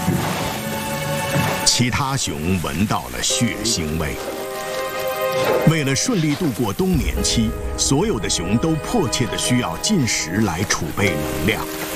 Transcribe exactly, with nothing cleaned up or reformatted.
其他熊闻到了血腥味。为了顺利度过冬眠期，所有的熊都迫切地需要进食来储备能量。